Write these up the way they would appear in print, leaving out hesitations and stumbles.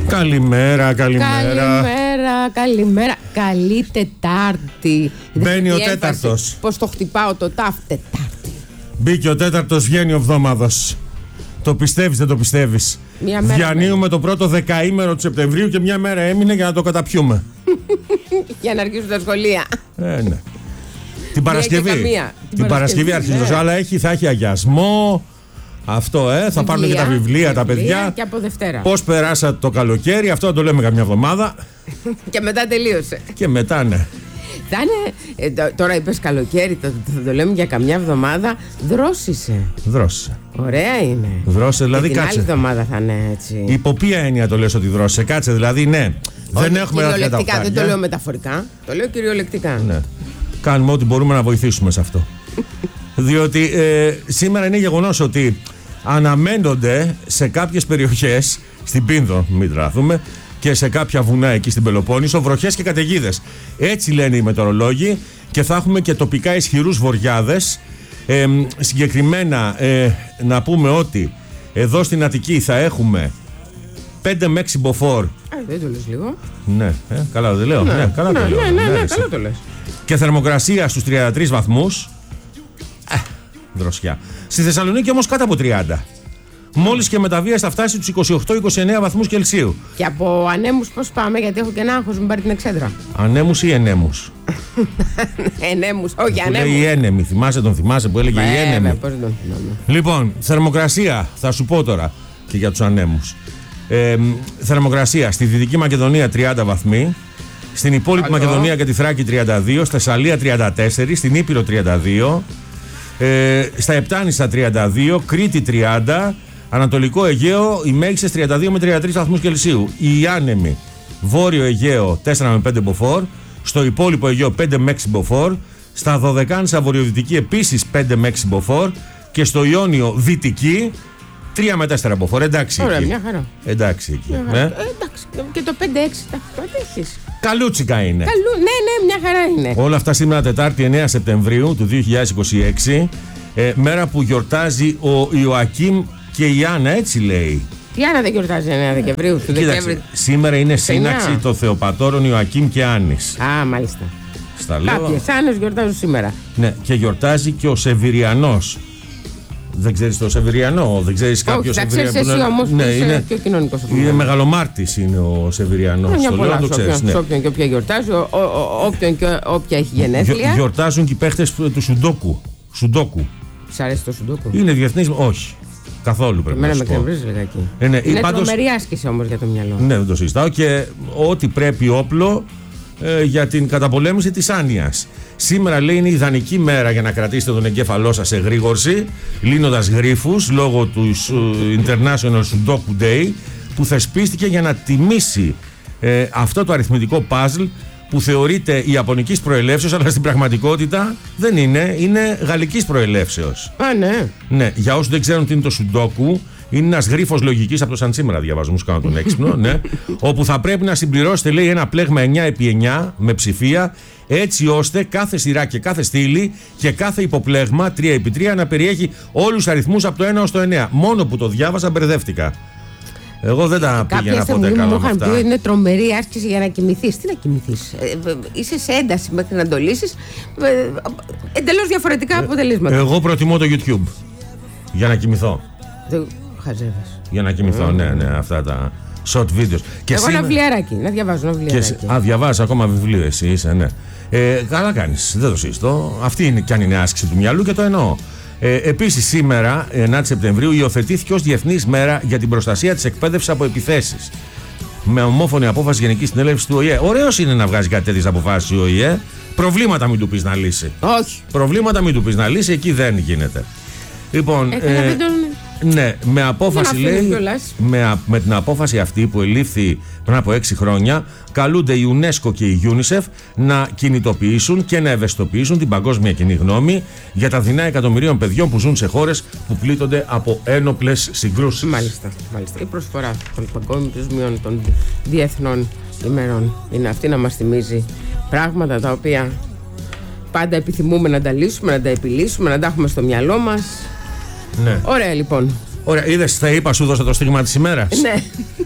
Καλημέρα. Καλή Τετάρτη. Μπαίνει ο τέταρτος. Πώς το χτυπάω το τάφ, Τετάρτη. Μπήκε ο τέταρτος, βγαίνει ο εβδόμαδος. Το πιστεύεις, δεν το πιστεύεις? Διανύουμε το πρώτο δεκαήμερο του Σεπτεμβρίου και μια μέρα έμεινε για να το καταπιούμε. Για να αρχίσουν τα σχολεία. Ναι. Την Παρασκευή αρχίζει, αλλά θα έχει αγιασμό. Αυτό, θα πάρουν και τα βιβλία τα παιδιά. Και από Δευτέρα. Πώς περάσατε το καλοκαίρι, αυτό θα το λέμε καμιά εβδομάδα. Και μετά τελείωσε. Και μετά, ναι. Θα είναι, τώρα είπες καλοκαίρι, θα το λέμε για καμιά εβδομάδα. Δρόσισε. Ωραία είναι. Δρόσισε, δηλαδή την κάτσε. Την άλλη εβδομάδα θα είναι έτσι. Υπό ποια έννοια το λες ότι δρόσισε? Κάτσε, δηλαδή, ναι. Δεν έχουμε κυριολεκτικά, δεν το λέω μεταφορικά. Το λέω κυριολεκτικά. Ναι. Κάνουμε ό,τι μπορούμε να βοηθήσουμε σε αυτό. Διότι σήμερα είναι γεγονός ότι αναμένονται σε κάποιες περιοχές, στην Πίνδο, μην τράθουμε, και σε κάποια βουνά εκεί στην Πελοπόννησο, βροχές και καταιγίδες. Έτσι λένε οι μετεωρολόγοι, και θα έχουμε και τοπικά ισχυρούς βοριάδες. Συγκεκριμένα, να πούμε ότι εδώ στην Αττική θα έχουμε 5 με 6 μποφόρ. Δεν το λες λίγο? Ναι, καλά δεν λέω. Ναι, καλά το λέω. Ναι, καλά το λες. Και θερμοκρασία στους 33 βαθμούς. Δροσιά. Στη Θεσσαλονίκη όμως κάτω από 30. Μόλις και με τα βία θα φτάσει τους 28-29 βαθμούς Κελσίου. Και από ανέμους πώς πάμε? Γιατί έχω και ένα άγχος, μην πάρει την εξέδρα. Ανέμους ή ενέμους? Ενέμους, όχι ανέμους. Λέει η ένεμη, θυμάσαι που έλεγε η ένεμη. Πώς δεν τον θυμάμαι. Λοιπόν, θερμοκρασία, θα σου πω τώρα και για τους ανέμους. Θερμοκρασία στη Δυτική Μακεδονία 30 βαθμοί. Στην υπόλοιπη Μακεδονία και τη Θράκη 32, στη Θεσσαλία 34, στην Ήπειρο 32, στα Επτάνησα 32, Κρήτη 30, Ανατολικό Αιγαίο οι μέγιστες 32 με 33 βαθμούς Κελσίου. Οι άνεμοι Βόρειο Αιγαίο 4 με 5 μποφόρ, στο υπόλοιπο Αιγαίο 5 με 6 μποφόρ, στα Δωδεκάνησα Βορειοδυτική επίσης 5 με 6 болохоор και στο Ιόνιο Δυτική 3 με 4 μποφόρ. Εντάξει. Ωραία, μια χαρά. Εντάξει εκεί. Εντάξει. Και το 5-6 τα έχεις. Καλούτσικα είναι. Ναι, μια χαρά είναι. Όλα αυτά σήμερα Τετάρτη 9 Σεπτεμβρίου του 2026, μέρα που γιορτάζει ο Ιωακήμ και η Άννα, έτσι λέει. Η Άννα δεν γιορτάζει 9 Δεκεμβρίου. Κοίταξε, σήμερα είναι σύναξη των Θεοπατώρων Ιωακήμ και Άννης. Α, μάλιστα. Κάποιες Άννες γιορτάζουν σήμερα. Ναι, και γιορτάζει και ο Σεβηριανός. Δεν ξέρεις το Σεβηριανό, δεν ξέρεις κάποιο Σεβηριανό? Όχι, εσύ όμως είναι πιο κοινωνικός. Είναι μεγαλομάρτης είναι ο Σεβηριανός. Το λέω, το ξέρεις. Σε όποιον και όποια γιορτάζει, όποιον και όποια έχει γενέθλια. Γιορτάζουν και οι παίχτες του Σουντόκου. Σ' αρέσει το Σουντόκου? Είναι διεθνής, όχι. Καθόλου πρέπει να σου πω. Εμένα με κρεμβρίζει λιγάκι. Είναι τρομερή άσκηση όμως για το μυαλό. Ναι, δεν το συζητάω, και ό,τι πρέπει όπλο για την καταπολέμηση της άνοιας. Σήμερα λέει είναι ιδανική μέρα για να κρατήσετε τον εγκέφαλό σας σε γρήγορση, λύνοντας γρίφους λόγω του International Sudoku Day, που θεσπίστηκε για να τιμήσει αυτό το αριθμητικό παζλ που θεωρείται ιαπωνικής προελεύσεως, αλλά στην πραγματικότητα δεν είναι γαλλικής προελεύσεως. Α, ναι. Ναι, για όσους δεν ξέρουν τι είναι το Sudoku, είναι ένας γρίφος λογικής, από το σαν σήμερα διαβάζω, μου κάνω τον έξυπνο, ναι, όπου θα πρέπει να συμπληρώσετε, λέει, ένα πλέγμα 9x9 με ψηφία, έτσι ώστε κάθε σειρά και κάθε στήλη και κάθε υποπλέγμα 3x3 να περιέχει όλους τους αριθμούς από το 1 ως το 9. Μόνο που το διάβασα μπερδεύτηκα. Εγώ δεν τα πήγαινα ποτέ καλά με αυτά. Μου είχαν πει είναι τρομερή άσκηση για να κοιμηθείς. Τι να κοιμηθείς? Είσαι σε ένταση μέχρι να το λύσεις. Εντελώς διαφορετικά αποτελέσματα. Εγώ προτιμώ το YouTube για να κοιμηθώ. Χαζεύεις. Για να κοιμηθώ, ναι, αυτά τα short videos. Εγώ ένα βιβλιαράκι, να διαβάζω ένα βιβλιαράκι. Διαβάζεις ακόμα βιβλίο εσύ, είσαι, ναι. Καλά κάνεις, δεν το συζητώ. Αυτή είναι κι αν είναι άσκηση του μυαλού και το εννοώ. Επίσης σήμερα, 9 Σεπτεμβρίου, υιοθετήθηκε ως Διεθνής Μέρα για την προστασία της εκπαίδευσης από επιθέσεις. Με ομόφωνη απόφαση Γενικής Συνέλευσης του ΟΗΕ. Ωραίος είναι να βγάζει κάτι τέτοιες αποφάσεις ο ΟΗΕ. Προβλήματα μην του πεις να λύσει. Όχι. Προβλήματα μην του πεις να λύσει, εκεί δεν γίνεται. Λοιπόν, ναι, με απόφαση λέει, με την απόφαση αυτή που ελήφθη πριν από 6 χρόνια, καλούνται η UNESCO και η UNICEF να κινητοποιήσουν και να ευαισθητοποιήσουν την παγκόσμια κοινή γνώμη για τα δεινά εκατομμυρίων παιδιών που ζουν σε χώρες που πλήττονται από ένοπλες συγκρούσεις. Μάλιστα. Η προσφορά των παγκόσμιων των διεθνών ημερών είναι αυτή, να μας θυμίζει πράγματα τα οποία πάντα επιθυμούμε να τα λύσουμε, να τα επιλύσουμε, να τα έχουμε στο μυαλό μας. Ναι. Ωραία, λοιπόν. Ωραία, είδες, θα είπα, σου δώσα το στίγμα της ημέρας. Ναι.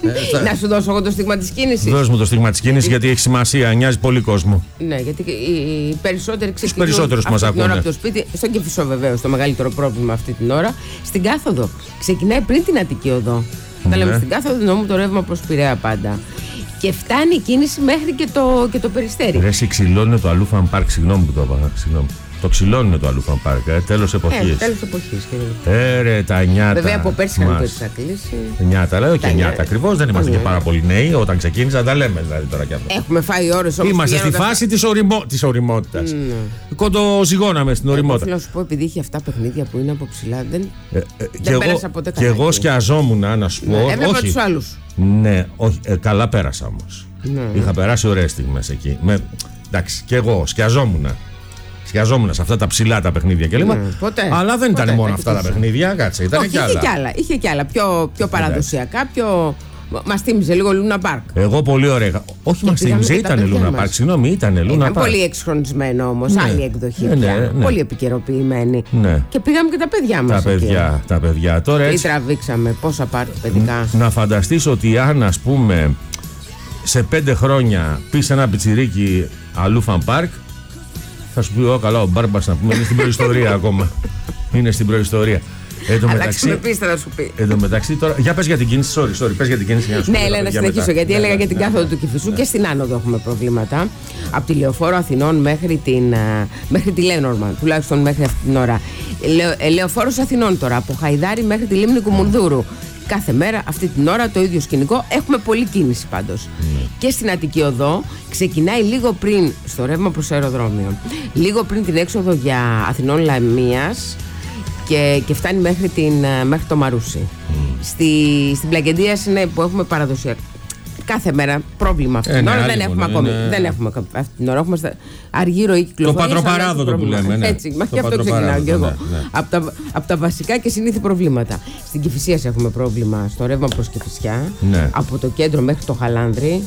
Να σου δώσω εγώ το στίγμα της κίνησης. Δώσ' μου το στίγμα της κίνησης, γιατί έχει σημασία, νοιάζει πολύ κόσμο. Ναι, γιατί οι περισσότεροι ξεκινούν περισσότερους που μας αυτή την ώρα ακούνε. από το σπίτι, στον Κηφισό βεβαίως, το μεγαλύτερο πρόβλημα αυτή την ώρα. Στην κάθοδο. Ξεκινάει πριν την Αττική Οδό. Τα λέμε στην κάθοδο, εννοούμε το ρεύμα προς Πειραιά πάντα. Και φτάνει η κίνηση μέχρι και το Περιστέρι. Ρε, εσύ ξυλώνει το Αλούφαν Πάρκ, συγγνώμη που το είπα. Το ξυλώνει το Αλούφαν Πάρκ, τέλος εποχής. Τέλος εποχής. Ρε, τα νιάτα. Βέβαια από πέρσι είχαν κλείσει. Νιάτα, λέω και νιάτα ακριβώς. Δεν είμαστε και πάρα πολύ νέοι. Όταν ξεκίνησα, τα λέμε δηλαδή τώρα κι αυτά. Έχουμε φάει ώρες όμως. Είμαστε στη φάση της ωριμότητας. Κοντοζυγώναμε στην ωριμότητα. Θέλω να σου πω, επειδή είχε αυτά παιχνίδια που είναι από ψηλά, δεν πέρασα ποτέ καλά. Και εγώ σκιαζόμουν, να σου πω. Έβλεπα τους άλλους. Ναι, όχι, καλά πέρασα όμως. Είχα περάσει ωραίες στιγμές εκεί. Εντάξει, και εγώ σκιαζόμουν. Σκιαζόμουν σε αυτά τα ψηλά τα παιχνίδια και λίγο. Αλλά δεν ήταν μόνο αυτά τα παιχνίδια, κάτσε. Ήταν και άλλα. Είχε κι άλλα. Πιο παραδοσιακά, πιο. Μας θύμιζε λίγο Λούνα Πάρκ. Εγώ πολύ ωραία. Όχι, μας θύμιζε, ήταν Λούνα Πάρκ. Συγγνώμη, ήταν Λούνα Πάρκ. Ήταν πολύ εξχρονισμένο όμως, άλλη εκδοχή. Πολύ επικαιροποιημένη. Και πήγαμε και τα παιδιά μας. Τα παιδιά. Τώρα έτσι. Τι τραβήξαμε, πόσα πάρτι παιδικά. Να φανταστείς ότι αν, ας πούμε, σε 5 χρόνια πεις ένα πιτσιρίκι Αλούφαν Πάρκ, θα σου πει, καλά, ο Μπάρμπας να πούμε είναι στην προϊστορία ακόμα. Είναι στην προϊστορία. Αλλάξουμε πίστα να σου πει. Εν τω μεταξύ τώρα. Για πες για την κίνηση, sorry, πες για την κίνηση. Ναι, να συνεχίσω, γιατί έλεγα για την κάθοδο του Κηφισού και στην άνοδο έχουμε προβλήματα. Από τη Λεωφόρο Αθηνών μέχρι τη Λένορμαν, τουλάχιστον μέχρι αυτή την ώρα. Λεωφόρος Αθηνών τώρα, από Χαϊδάρη μέχρι τη λίμνη Κουμουνδούρου. Κάθε μέρα, αυτή την ώρα, το ίδιο σκηνικό. Έχουμε πολλή κίνηση πάντως. Και στην Αττική Οδό ξεκινάει λίγο πριν, στο ρεύμα προς αεροδρόμιο, λίγο πριν την έξοδο για Αθηνών Λαμίας και φτάνει μέχρι το Μαρούσι. Στην Πλακεντίας είναι που έχουμε παραδοσιακά. Κάθε μέρα πρόβλημα αυτή την ώρα. Δεν έχουμε ακόμη. Δεν έχουμε αυτή την ώρα. Έχουμε αργή ροή κυκλοφορίας. Το πατροπαράδοτο που λέμε. Ναι. Έτσι, μα και αυτό ξεκινάω κι εγώ. Από τα βασικά και συνήθη προβλήματα. Στην Κηφισίας έχουμε πρόβλημα στο ρεύμα προς Κηφισιά. Από το κέντρο μέχρι το Χαλάνδρι.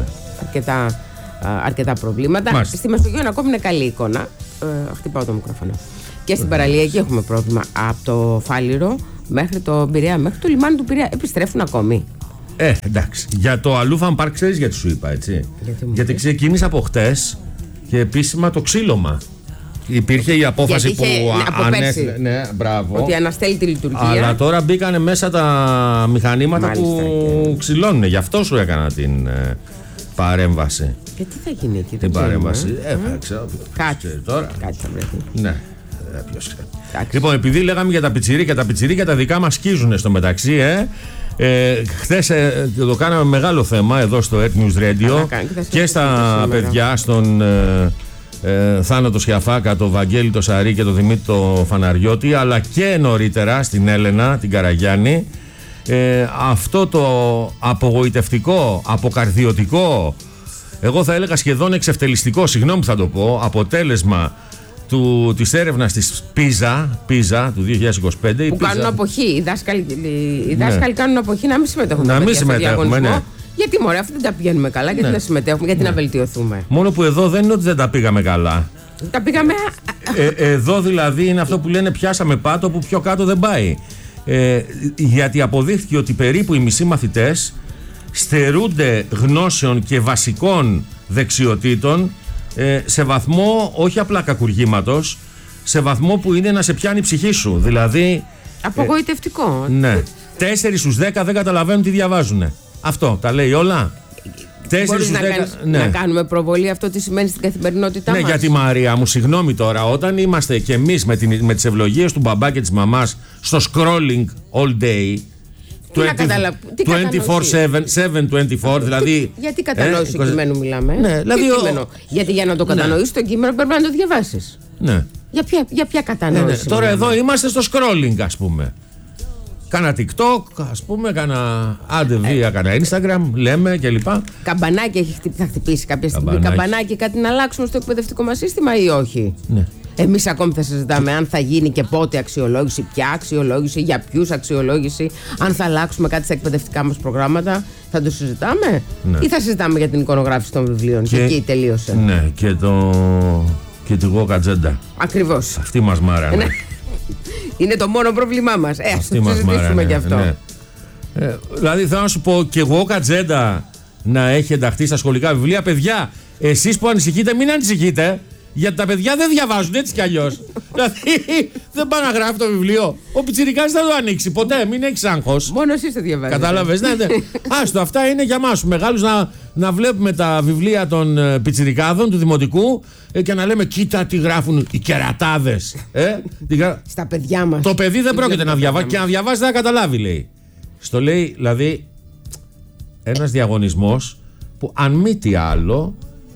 Αρκετά προβλήματα. Στη Μεσογείο ακόμη είναι καλή εικόνα. Χτυπάω το μικρόφωνο. Και στην παραλία εκεί έχουμε πρόβλημα. Από το Φάληρο μέχρι το Πειραιά, μέχρι το λιμάνι του Πειραιά. Επιστρέφουν ακόμη. Εντάξει. Για το Αλούφαν Πάρκ, ξέρεις γιατί σου είπα, έτσι. Γιατί ξεκίνησε από χτες και επίσημα το ξύλωμα. Υπήρχε η απόφαση που ανέφερε. Ναι, μπράβο. Ότι αναστέλει τη λειτουργία. Αλλά τώρα μπήκανε μέσα τα μηχανήματα που ξυλώνουν. Γι' αυτό σου έκανα την παρέμβαση. Και τι θα γίνει εκεί, την παρέμβαση. Ξέρω. Κάτι θα βρεθεί. Ναι. Λοιπόν, επειδή λέγαμε για τα πιτσιρίκια, τα πιτσιρίκια τα δικά μας σκίζουν στο μεταξύ, χθες το κάναμε μεγάλο θέμα εδώ στο Earth News Radio και στα παιδιά, στον Θάνο το Σιαφάκα, το Βαγγέλη το Σαρή και το Δημήτρη το Φαναριώτη, αλλά και νωρίτερα στην Έλενα την Καραγιάννη, αυτό το απογοητευτικό, αποκαρδιωτικό, εγώ θα έλεγα σχεδόν εξευτελιστικό, συγγνώμη που θα το πω, αποτέλεσμα της έρευνας της PISA του 2025. Που κάνουν αποχή. Οι δάσκαλοι κάνουν αποχή να μην συμμετέχουν. Να μην συμμετέχουμε, ναι. Γιατί μωρέ, αφού δεν τα πηγαίνουμε καλά, γιατί να συμμετέχουμε, γιατί να βελτιωθούμε. Μόνο που εδώ δεν είναι ότι δεν τα πήγαμε καλά. Τα πήγαμε. Εδώ δηλαδή είναι αυτό που λένε πιάσαμε πάτο που πιο κάτω δεν πάει. Γιατί αποδείχθηκε ότι περίπου οι μισοί μαθητές στερούνται γνώσεων και βασικών δεξιοτήτων σε βαθμό όχι απλά κακουργήματος, σε βαθμό που είναι να σε πιάνει η ψυχή σου. Δηλαδή. Απογοητευτικό. Ναι. 4 στους 10 δεν καταλαβαίνουν τι διαβάζουν. Αυτό τα λέει όλα. 4 στους 10. Να κάνουμε προβολή αυτό τι σημαίνει στην καθημερινότητά μας. Ναι, γιατί Μαρία μου, συγγνώμη τώρα, όταν είμαστε κι εμείς με τις ευλογίες του μπαμπά και της μαμάς στο scrolling all day. 24/7, δηλαδή. Γιατί κατανόηση κειμένου μιλάμε. Ναι, δηλαδή γιατί για να το κατανοήσεις το κείμενο πρέπει να το διαβάσεις. Ναι. Για ποια κατανόηση. Τώρα εδώ είμαστε στο scrolling, ας πούμε. Κάνα TikTok, ας πούμε, κάνα βία, κάνα Instagram, λέμε κλπ. Καμπανάκι θα χτυπήσει κάποια στιγμή. Καμπανάκι κάτι να αλλάξουμε στο εκπαιδευτικό μας σύστημα ή όχι. Ναι. Εμείς ακόμη θα συζητάμε αν θα γίνει και πότε αξιολόγηση, ποια αξιολόγηση, για ποιους αξιολόγηση, αν θα αλλάξουμε κάτι στα εκπαιδευτικά μας προγράμματα. Θα το συζητάμε, ναι, ή θα συζητάμε για την εικονογράφηση των βιβλίων και εκεί τελείωσε. Ναι, και τη Γόκα Ατζέντα. Ακριβώς. Αυτή μας μάρανε. Είναι το μόνο πρόβλημά μας. Ας το συζητήσουμε κι αυτό. Ναι. Δηλαδή θέλω να σου πω και εγώ κατζέντα να έχει ενταχθεί στα σχολικά βιβλία. Παιδιά, εσείς που ανησυχείτε, μην ανησυχείτε. Γιατί τα παιδιά δεν διαβάζουν έτσι κι αλλιώς. Δηλαδή δεν πάει να γράφει το βιβλίο. Ο πιτσιρικάς δεν θα το ανοίξει ποτέ. Μην έχεις άγχος. Μόνο εσείς το διαβάζετε. Κατάλαβες, ναι. Άστο, αυτά είναι για μας τους μεγάλους να βλέπουμε τα βιβλία των πιτσιρικάδων του δημοτικού και να λέμε κοίτα τι γράφουν οι κερατάδες. Στα παιδιά μας. Το παιδί δεν πρόκειται να διαβάσει και να διαβάσει δεν θα καταλάβει, λέει. Στο λέει δηλαδή ένας διαγωνισμός που αν μη τι άλλο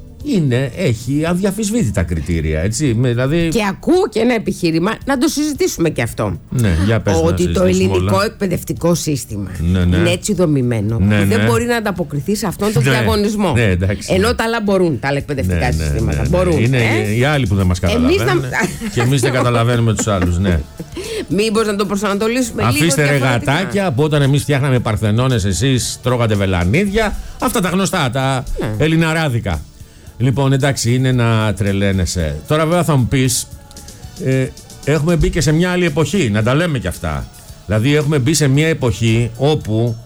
έχει αδιαφυσβήτητα κριτήρια, έτσι. Δηλαδή... Και ακούω και ένα επιχείρημα να το συζητήσουμε και αυτό. Ναι, για πες. Ότι το ελληνικό εκπαιδευτικό σύστημα είναι έτσι δομημένο που δεν μπορεί να ανταποκριθεί σε αυτόν τον διαγωνισμό. Ενώ τα άλλα μπορούν, τα άλλα εκπαιδευτικά συστήματα. Μπορούν. Είναι οι άλλοι που δεν μας καταλαβαίνουν. Και εμείς δεν καταλαβαίνουμε τους άλλους, ναι. Μήπως να το προσανατολίσουμε λίγο. Αφήστε ρεγατάκια που όταν εμείς φτιάχναμε παρθενώνες, εσείς τρώγατε βελανίδια. Αυτά τα γνωστά, τα ελληναράδικα. Λοιπόν, εντάξει, είναι να τρελαίνεσαι. Τώρα βέβαια θα μου πεις, έχουμε μπει και σε μια άλλη εποχή, να τα λέμε κι αυτά. Δηλαδή έχουμε μπει σε μια εποχή όπου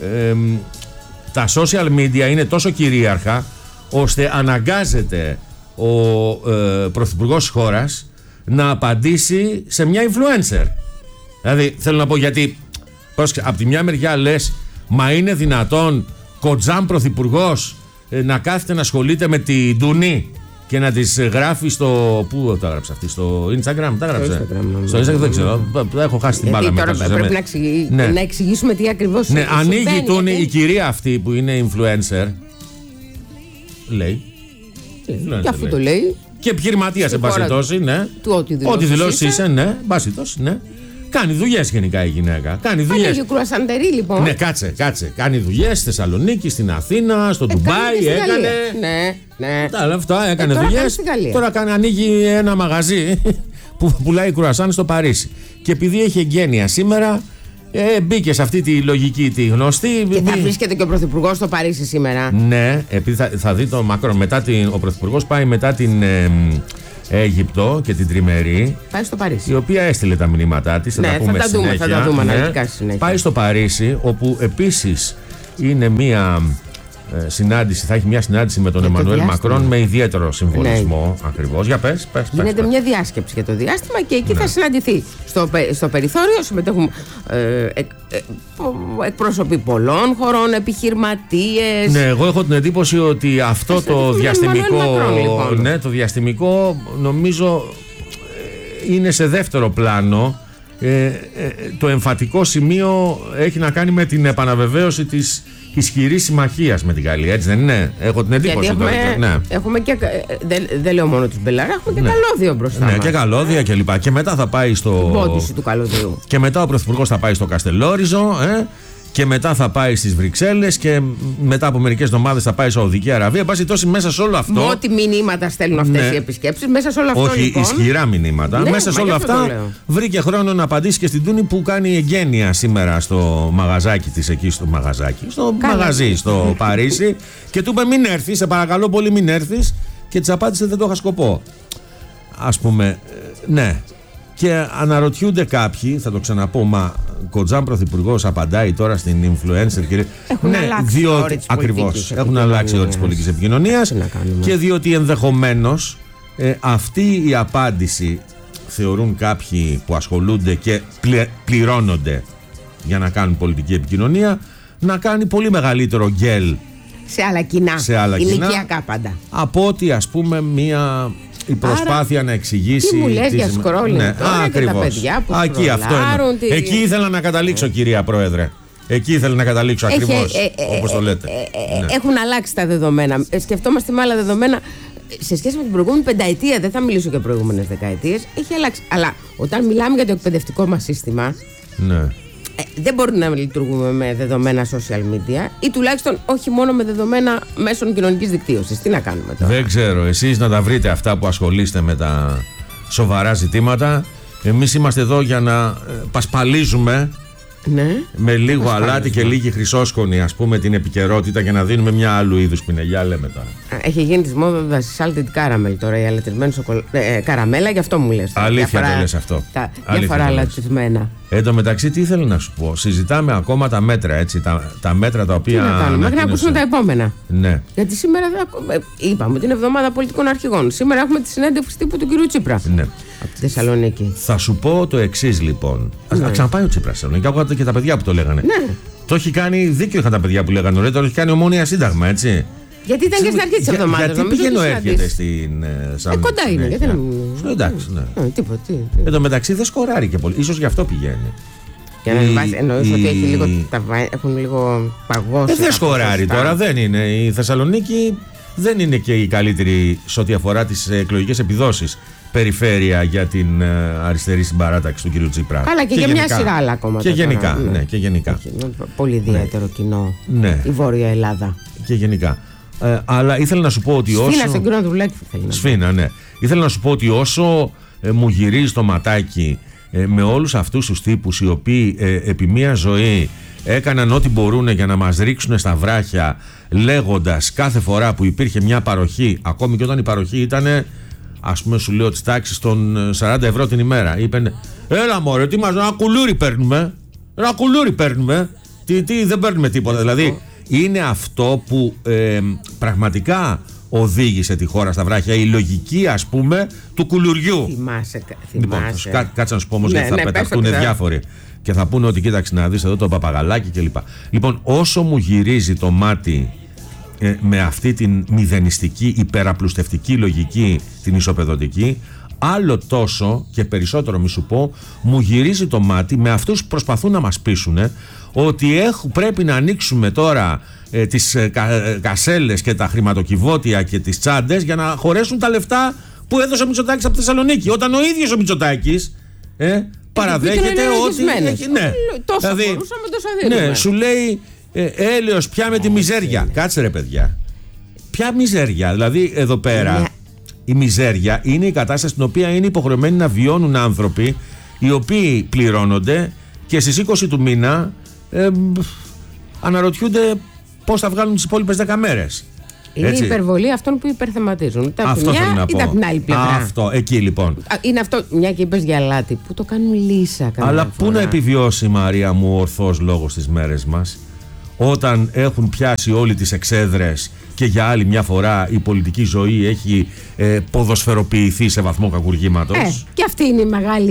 τα social media είναι τόσο κυρίαρχα, ώστε αναγκάζεται ο πρωθυπουργός της χώρας να απαντήσει σε μια influencer. Δηλαδή θέλω να πω, γιατί από τη μια μεριά λες, μα είναι δυνατόν κοτζάμ πρωθυπουργός να κάθεται να ασχολείται με την Ντουνή και να τις γράφει στο. Πού τα έγραψε αυτή, στο Instagram, τα έγραψε. Στο Instagram δεν ξέρω. Έχω χάσει την μπάλα μετά. Πρέπει να εξηγήσουμε τι ακριβώς είναι. Ναι, ανοίγει η κυρία αυτή που είναι influencer. Λέει. Και αφού το λέει. Και επιχειρηματίας, εν πάση περιπτώσει, ναι. Ό,τι δηλώσεις είσαι, ναι, εν πάση περιπτώσει, ναι. Κάνει δουλειές γενικά η γυναίκα. Κάνει δουλειές. Ανοίγει κρουασαντερί, λοιπόν. Ναι, κάτσε. Κάνει δουλειές στη Θεσσαλονίκη, στην Αθήνα, στο Ντουμπάι. Έκανε. Ναι. Τα αυτά έκανε δουλειές. Τώρα ανοίγει ένα μαγαζί που πουλάει κρουασάν στο Παρίσι. Και επειδή έχει εγγένεια σήμερα, μπήκε σε αυτή τη λογική τη γνωστή. Και θα βρίσκεται και ο πρωθυπουργός στο Παρίσι σήμερα. Ναι, επειδή θα δει το Μακρόν. Ο πρωθυπουργός πάει μετά την Αίγυπτο και την Τριμερή. Πάει στο Παρίσι. Η οποία έστειλε τα μηνύματά της. Ναι, θα τα δούμε αναλυτικά στη συνέχεια. Πάει στο Παρίσι, όπου επίσης είναι μία συνάντηση, θα έχει μια συνάντηση με τον Εμμανουέλ Μακρόν με ιδιαίτερο συμβολισμό. Ναι. Ακριβώς. Για πες. Γίνεται μια διάσκεψη για το διάστημα και εκεί θα συναντηθεί. Στο περιθώριο συμμετέχουν εκπρόσωποι πολλών χωρών, επιχειρηματίες. Ναι, εγώ έχω την εντύπωση ότι αυτό το διαστημικό. Μακρόν, λοιπόν. Ναι, το διαστημικό νομίζω είναι σε δεύτερο πλάνο. Το εμφατικό σημείο έχει να κάνει με την επαναβεβαίωση της ισχυρής συμμαχίας με την Γαλλία, έτσι δεν είναι? Έχω την εντύπωση. Έχουμε και. Δεν λέω μόνο τους Μπελαρά, έχουμε και καλώδιο μπροστά. Ναι, και καλώδια και λοιπά. Και μετά θα πάει στο. Πόντιση του καλωδίου. Και μετά ο πρωθυπουργός θα πάει στο Καστελόριζο. Και μετά θα πάει στις Βρυξέλλες και μετά από μερικές εβδομάδες θα πάει στη Σαουδική Αραβία. Πάση τόσο μέσα σε όλο αυτό. Με ό,τι μηνύματα στέλνουν αυτές οι επισκέψεις, μέσα σε όλο αυτό. Όχι, λοιπόν, ισχυρά μηνύματα. Ναι, μέσα σε όλα αυτά βρήκε χρόνο να απαντήσει και στην Τούνη που κάνει εγγένεια σήμερα στο μαγαζάκι της εκεί, στο μαγαζί στο Παρίσι. Και του είπε μην έρθεις, σε παρακαλώ πολύ μην έρθεις. Και της απάντησε δεν το είχα σκοπό. Ας πούμε, ναι. Και αναρωτιούνται κάποιοι, θα το ξαναπώ, μα κοτζάμ πρωθυπουργός απαντάει τώρα στην influencer. Έχουν αλλάξει όροι ακριβώς. Έχουν αλλάξει όροι της πολιτικής επικοινωνίας. Και διότι ενδεχομένως αυτή η απάντηση θεωρούν κάποιοι που ασχολούνται και πληρώνονται για να κάνουν πολιτική επικοινωνία να κάνει πολύ μεγαλύτερο γκέλ σε άλλα κοινά, ηλικιακά πάντα, από ότι ας πούμε η προσπάθεια να εξηγήσει. Τι μου λες για σκρόλινγκ, ναι, ακριβώς. Τα παιδιά που εκεί, αυτό εκεί ήθελα να καταλήξω, κυρία Πρόεδρε. Εκεί ήθελα να καταλήξω ακριβώς, όπως το λέτε. Έχουν αλλάξει τα δεδομένα. Σκεφτόμαστε με άλλα δεδομένα. Σε σχέση με την προηγούμενη πενταετία, δεν θα μιλήσω για προηγούμενες δεκαετίες, έχει αλλάξει. Αλλά όταν μιλάμε για το εκπαιδευτικό μας σύστημα, ναι. Δεν μπορεί να λειτουργούμε με δεδομένα social media ή τουλάχιστον όχι μόνο με δεδομένα μέσων κοινωνικής δικτύωσης. Τι να κάνουμε τώρα? Δεν ξέρω. Εσείς να τα βρείτε αυτά που ασχολείστε με τα σοβαρά ζητήματα. Εμείς είμαστε εδώ για να πασπαλίζουμε Ναι. Με λίγο αλάτι και λίγη χρυσόσκονη, ας πούμε, την επικαιρότητα για να δίνουμε μια άλλου είδους πινελιά, λέμε τώρα. Έχει γίνει της μόδας salted caramel τώρα, η αλατισμένη καραμέλα, γι' αυτό μου λες. Αλήθεια το λες αυτό. Διάφορα αλατισμένα. Εν τω μεταξύ, τι ήθελα να σου πω. Συζητάμε ακόμα τα μέτρα, έτσι. Τα μέτρα τα οποία. Τι να κάνουμε, μέχρι να ακούσουμε τα επόμενα. Ναι. Γιατί σήμερα είπαμε την εβδομάδα πολιτικών αρχηγών. Σήμερα έχουμε τη συνέντευξη τύπου του κ. Τσίπρα. Ναι. Από τη Θεσσαλονίκη. Θα σου πω το εξής, λοιπόν. Ναι. Α ξαναπάει ο Τσίπρας στη Θεσσαλονίκη. Άκουγα και τα παιδιά που το λέγανε. Ναι. Το έχει κάνει, δίκιο είχαν τα παιδιά που λέγανε. Ωραία, το έχει κάνει Ομόνοια Σύνταγμα, έτσι. Γιατί ήταν και στην αρχή τη εβδομάδα. Γιατί πηγαίνω έρχεται στην Θεσσαλονίκη. Κοντά είναι, γιατί να μην. Εντάξει, ναι. Τίποτα. Εν τω μεταξύ δεν σκοράρει και πολύ. Ίσως γι' αυτό πηγαίνει. Για να μην εννοείς ότι έχουν λίγο παγώσει. Δεν σκοράρει τώρα, δεν είναι. Η Θεσσαλονίκη δεν είναι και η καλύτερη σε ό,τι αφορά τις εκλογικές επιδόσεις περιφέρεια για την αριστερή συμπαράταξη του κ. Τσίπρα. Καλά, και για μια σειρά άλλα κόμματα. Και γενικά. Τώρα, ναι, και γενικά. Πολύ ιδιαίτερο κοινό. Ναι. Η Βόρεια Ελλάδα. Και γενικά. Αλλά ήθελα να σου πω ότι όσο. Σφίνα στον κύριο Ανδρουλάκη θέλει να. Σφίνα, ναι. Ήθελα να σου πω ότι όσο μου γυρίζει το ματάκι με όλους αυτούς τους τύπους οι οποίοι επί μία ζωή έκαναν ό,τι μπορούν για να μας ρίξουν στα βράχια, λέγοντας κάθε φορά που υπήρχε μια παροχή, ακόμη και όταν η παροχή ήταν, ας πούμε, σου λέω, της τάξης των 40 ευρώ την ημέρα, είπαν, έλα μωρέ, τι μας, ένα κουλούρι παίρνουμε, τι δεν παίρνουμε τίποτα. Δηλαδή είναι αυτό που πραγματικά οδήγησε τη χώρα στα βράχια, η λογική, ας πούμε, του κουλουριού. Θυμάσαι. Λοιπόν, κάτσε να σου πω όμως, γιατί θα πεταχτούν διάφοροι και θα πούνε ότι κοίταξε να δεις εδώ το παπαγαλάκι κλπ. Λοιπόν, όσο μου γυρίζει το μάτι με αυτή την μηδενιστική, υπεραπλουστευτική λογική, την ισοπεδωτική, άλλο τόσο και περισσότερο, μη σου πω, μου γυρίζει το μάτι με αυτούς που προσπαθούν να μας πείσουν ότι πρέπει να ανοίξουμε τώρα τις κασέλες και τα χρηματοκιβώτια και τις τσάντες για να χωρέσουν τα λεφτά που έδωσε ο Μητσοτάκης από τη Θεσσαλονίκη. Όταν ο ίδιος ο Μητσοτάκης παραδέχεται ότι. Ναι, τόσο δηλαδή, μπορούσαμε, τόσα δίνουμε. Ναι, σου λέει έλεος πια με τη μιζέρια. Κάτσε ρε παιδιά. Ποια μιζέρια, δηλαδή εδώ πέρα. Η μιζέρια είναι η κατάσταση στην οποία είναι υποχρεωμένοι να βιώνουν άνθρωποι οι οποίοι πληρώνονται και στις 20 του μήνα αναρωτιούνται πώς θα βγάλουν τις υπόλοιπες 10 μέρες. Είναι η υπερβολή αυτών που υπερθεματίζουν. Είτε από τη μια είτε από την άλλη πλευρά. Αυτό, εκεί λοιπόν. Είναι αυτό, μια και είπες για αλάτι, που το κάνουν λύσα. Αλλά πού να επιβιώσει, Μαρία μου, ο ορθός λόγος στις μέρες μας, όταν έχουν πιάσει όλοι τις εξέδρες και για άλλη μια φορά η πολιτική ζωή έχει ποδοσφαιροποιηθεί σε βαθμό κακουργήματος. Και αυτή είναι η μεγάλη